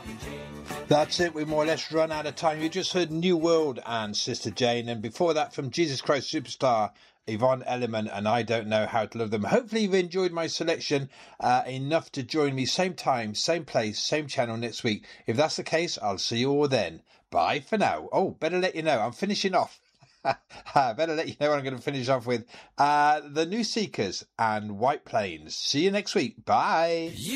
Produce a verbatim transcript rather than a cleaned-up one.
That's it. We more or less run out of time. You just heard New World and Sister Jane. And before that, from Jesus Christ Superstar, Yvonne Elliman and I Don't Know How to Love Them. Hopefully you've enjoyed my selection uh, enough to join me same time, same place, same channel next week. If that's the case, I'll see you all then. Bye for now. Oh, better let you know, I'm finishing off. Better let you know what I'm going to finish off with. Uh, the New Seekers and White Plains. See you next week. Bye.